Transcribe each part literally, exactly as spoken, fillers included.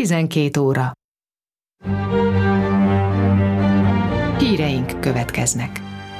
tizenkét óra. Híreink következnek.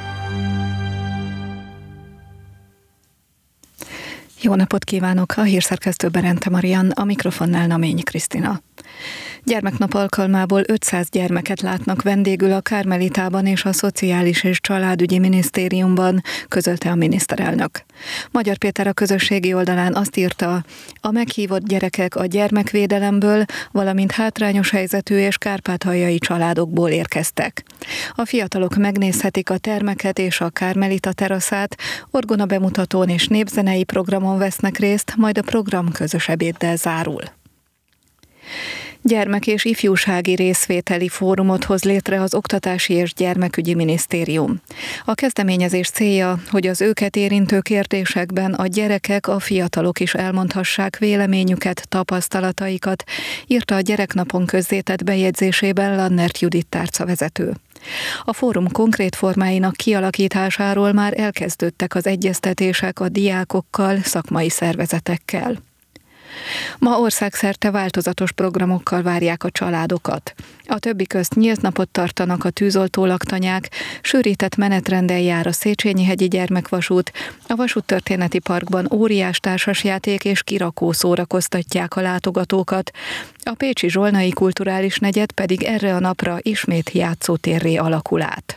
Jó napot kívánok! A hírszerkesztő Berente Marian, a mikrofonnál Naményi Krisztina. Gyermeknap alkalmából ötszáz gyermeket látnak vendégül a Karmelitában és a Szociális és Családügyi Minisztériumban, közölte a miniszterelnök. Magyar Péter a közösségi oldalán azt írta, a meghívott gyerekek a gyermekvédelemből, valamint hátrányos helyzetű és kárpátaljai családokból érkeztek. A fiatalok megnézhetik a termeket és a Karmelita teraszát, orgona bemutatón és népzenei programon vesznek részt, majd a program közös ebéddel zárul. Gyermek- és ifjúsági részvételi fórumot hoz létre az Oktatási és Gyermekügyi Minisztérium. A kezdeményezés célja, hogy az őket érintő kérdésekben a gyerekek, a fiatalok is elmondhassák véleményüket, tapasztalataikat, írta a Gyereknapon közzétett bejegyzésében Lannert Judit tárcavezető. A fórum konkrét formáinak kialakításáról már elkezdődtek az egyeztetések a diákokkal, szakmai szervezetekkel. Ma országszerte változatos programokkal várják a családokat. A többi közt nyílt napot tartanak a tűzoltó laktanyák, sűrített menetrenddel jár a Széchenyi-hegyi gyermekvasút, a vasúttörténeti parkban óriás társasjáték és kirakó szórakoztatják a látogatókat, a pécsi Zsolnai kulturális negyed pedig erre a napra ismét játszótérré alakul át.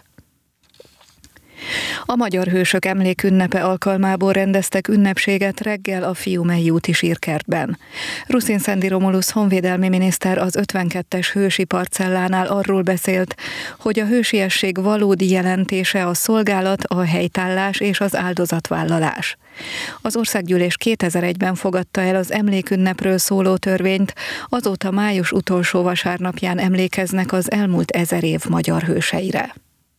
A Magyar Hősök Emlékünnepe alkalmából rendeztek ünnepséget reggel a Fiumei úti sírkertben. Ruszin Szendi Romulusz honvédelmi miniszter az ötvenkettes hősi parcellánál arról beszélt, hogy a hősiesség valódi jelentése a szolgálat, a helytállás és az áldozatvállalás. Az országgyűlés kétezer-egyben fogadta el az emlékünnepről szóló törvényt, azóta május utolsó vasárnapján emlékeznek az elmúlt ezer év magyar hőseire.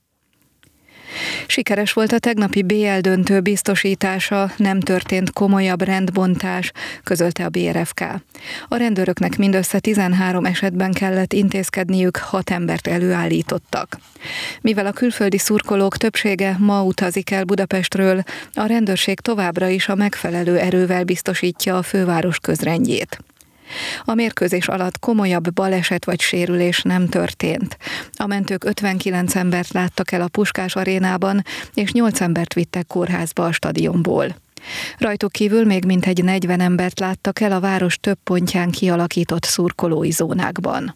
Sikeres volt a tegnapi bé el döntő biztosítása, nem történt komolyabb rendbontás, közölte a bé er ef ká. A rendőröknek mindössze tizenhárom esetben kellett intézkedniük, hat embert előállítottak. Mivel a külföldi szurkolók többsége ma utazik el Budapestről, a rendőrség továbbra is a megfelelő erővel biztosítja a főváros közrendjét. A mérkőzés alatt komolyabb baleset vagy sérülés nem történt. A mentők ötvenkilenc embert láttak el a Puskás arénában, és nyolc embert vittek kórházba a stadionból. Rajtuk kívül még mintegy negyven embert láttak el a város több pontján kialakított szurkolói zónákban.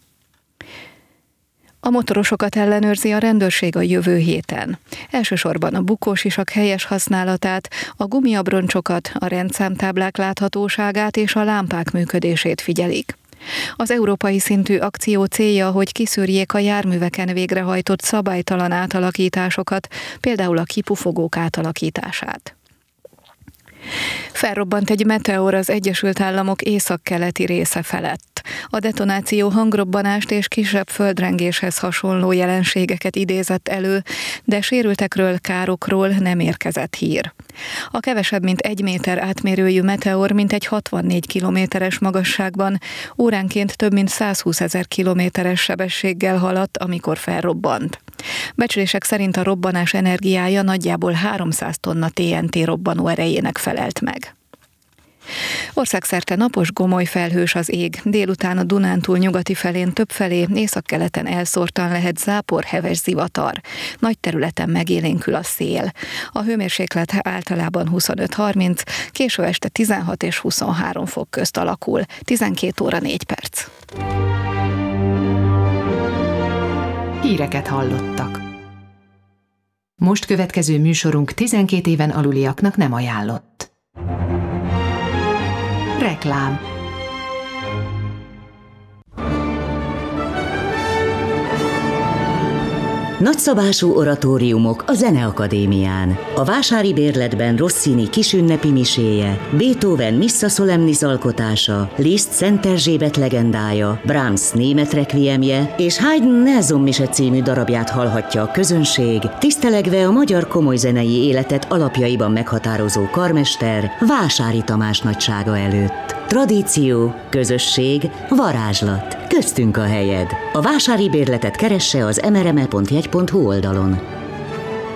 A motorosokat ellenőrzi a rendőrség a jövő héten. Elsősorban a bukósisak helyes használatát, a gumiabroncsokat, a rendszámtáblák láthatóságát és a lámpák működését figyelik. Az európai szintű akció célja, hogy kiszűrjék a járműveken végrehajtott szabálytalan átalakításokat, például a kipufogók átalakítását. Felrobbant egy meteor az Egyesült Államok északkeleti része felett. A detonáció hangrobbanást és kisebb földrengéshez hasonló jelenségeket idézett elő, de sérültekről, károkról nem érkezett hír. A kevesebb mint egy méter átmérőjű meteor mintegy hatvannégy kilométeres magasságban, óránként több mint százhúszezer kilométeres sebességgel haladt, amikor felrobbant. Becslések szerint a robbanás energiája nagyjából háromszáz tonna té en té robbanó erejének felelt meg. Országszerte napos, gomoly felhős az ég, délután a Dunántúl nyugati felén többfelé, északkeleten elszórtan lehet zápor, heves zivatar. Nagy területen megélénkül a szél. A hőmérséklet általában huszonöt-harminc, késő este tizenhat és huszonhárom fok közt alakul. tizenkét óra négy perc. Híreket hallottak. Most következő műsorunk tizenkét éven aluliaknak nem ajánlott. Reklám. Nagyszabású oratóriumok a Zeneakadémián. A vásári bérletben Rossini kisünnepi miséje, Beethoven Missa Solemnis alkotása, Liszt Szent Erzsébet legendája, Brahms német requiemje és Haydn Nelson mise című darabját hallhatja a közönség, tisztelegve a magyar komolyzenei életet alapjaiban meghatározó karmester Vásári Tamás nagysága előtt. Tradíció, közösség, varázslat. Köztünk a helyed. A vásári bérletet keresse az em er em e pont jegy pont hu oldalon.